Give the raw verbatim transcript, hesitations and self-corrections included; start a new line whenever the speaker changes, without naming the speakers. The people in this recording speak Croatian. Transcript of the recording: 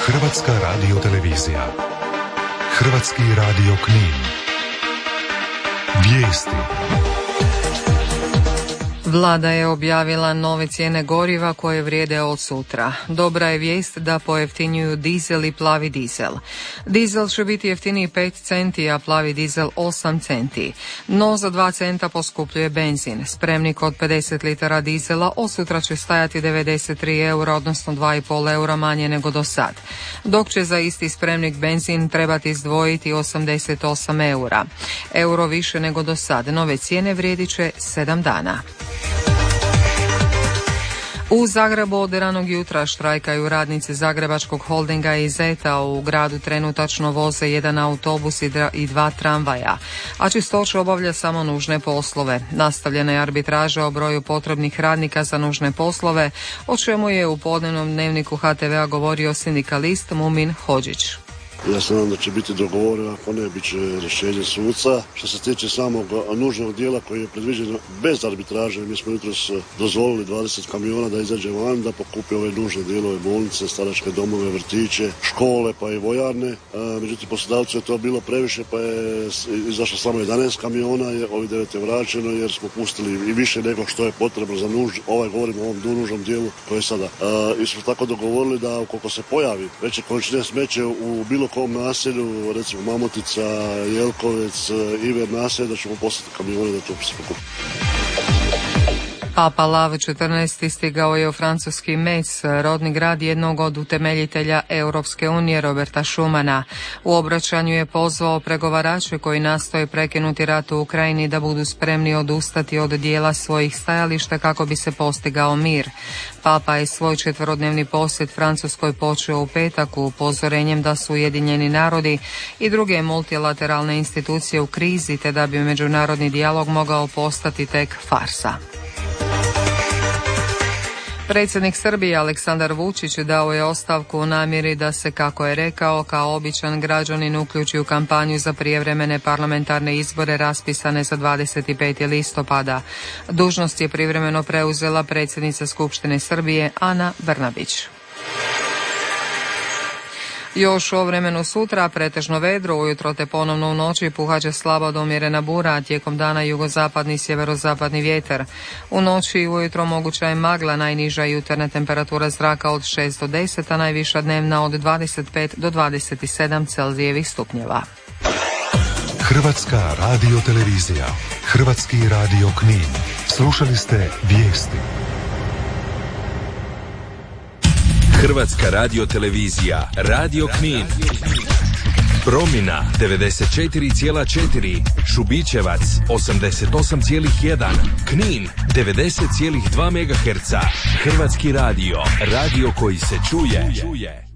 Hrvatska radiotelevizija. Hrvatski radio Knin. Vijesti.
Vlada je objavila nove cijene goriva koje vrijede od sutra. Dobra je vijest da pojeftinjuju dizel i plavi dizel. Dizel će biti jeftiniji pet centi, a plavi dizel osam centi. No za dva centa poskupljuje benzin. Spremnik od pedeset litara dizela od sutra će stajati devedeset tri eura, odnosno dva i pol eura manje nego do sad. Dok će za isti spremnik benzin trebati izdvojiti osamdeset osam eura. Euro više nego do sad. Nove cijene vrijedit će sedam dana. U Zagrebu od ranog jutra štrajkaju radnici Zagrebačkog holdinga i Zeta. U gradu trenutačno voze jedan autobus i dva tramvaja, a Čistoća obavlja samo nužne poslove. Nastavljena je arbitraža o broju potrebnih radnika za nužne poslove, o čemu je u podnevnom dnevniku H T V-a govorio sindikalist Mumin Hodžić.
Ja se nadam da će biti dogovoreno, ako ne, bit će rješenje suca. Što se tiče samog nužnog dijela koji je predviđen bez arbitraže, mi smo jutros dozvolili dvadeset kamiona da izađe van, da pokupi ove nužne dijelove, bolnice, staračke domove, vrtiće, škole pa i vojarne. Međutim, poslodavcu je to bilo previše, pa je izašlo samo jedanaest kamiona, ovi devet je vraćeno jer smo pustili i više nego što je potrebno za nuž, ovaj govorimo o ovom nužnom dijelu koji je sada. I smo tako dogovorili da ukoliko se pojavi veće količine smeće u bilo kom naselju, recimo Mamutica, Jelkovec, Iver naselje, da ćemo poslati kamione da to se pokupi.
Papa Lav četrnaesti stigao je u francuski Metz, rodni grad jednog od utemeljitelja Europske unije Roberta Schumana. U obraćanju je pozvao pregovarače koji nastoje prekinuti rat u Ukrajini da budu spremni odustati od dijela svojih stajališta kako bi se postigao mir. Papa je svoj četverodnevni posjet Francuskoj počeo u petak upozorenjem da su Ujedinjeni narodi i druge multilateralne institucije u krizi, te da bi međunarodni dijalog mogao postati tek farsa. Predsjednik Srbije Aleksandar Vučić dao je ostavku u namjeri da se, kako je rekao, kao običan građanin uključi u kampanju za prijevremene parlamentarne izbore raspisane za dvadeset peti listopada. Dužnost je privremeno preuzela predsjednica Skupštine Srbije Ana Brnabić. Još o vremenu sutra pretežno vedro, ujutro te ponovno u noći puhaće slaba do umjerena bura, a tijekom dana jugozapadni i sjeverozapadni vjetar. U noći i ujutro moguća je magla, najniža jutarnja temperatura zraka od šest do deset, a najviša dnevna od dvadeset pet do dvadeset sedam Celzijevih stupnjeva.
Hrvatska radiotelevizija, Hrvatski radio Knin. Slušali ste vijesti.
Hrvatska radiotelevizija, Radio Knin. Promina devedeset četiri zarez četiri, Šubićevac osamdeset osam zarez jedan, Knin devedeset zarez dva megaherca. Hrvatski radio, radio koji se čuje.